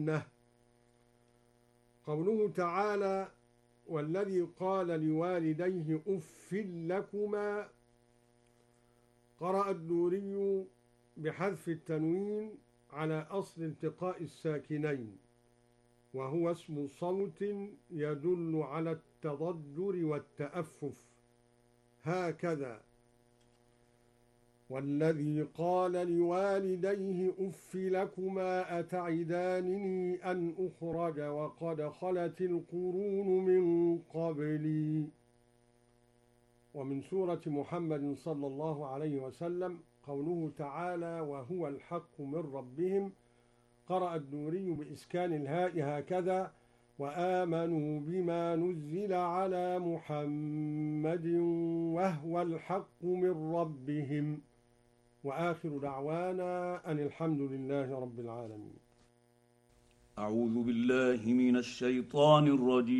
قوله تعالى: والذي قال لوالديه أف لكما، قرأ الدوري بحذف التنوين على أصل التقاء الساكنين، وهو اسم صوت يدل على التضجر والتأفف، هكذا: والذي قال لوالديه أف لكما أتعدانني أن أخرج وقد خلت القرون من قبلي. ومن سورة محمد صلى الله عليه وسلم قوله تعالى: وهو الحق من ربهم، قرأ الدوري بإسكان الهاء هكذا: وآمنوا بما نزل على محمد وهو الحق من ربهم. وآخر دعوانا أن الحمد لله رب العالمين. أعوذ بالله من الشيطان الرجيم.